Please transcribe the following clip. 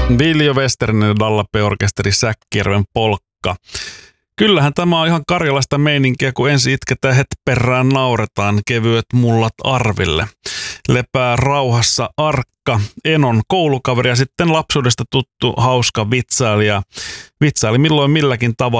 Viljo Westerinen ja Dallape-orkesteri Säkkijärven polkka. Kyllähän tämä on ihan karjalaista meininkiä, kun ensin itketään heti perään nauretaan, kevyet mullat Arville. Lepää rauhassa Arkka, Enon koulukaveri ja sitten lapsuudesta tuttu hauska vitsailija. Vitsaili milloin milläkin tavalla.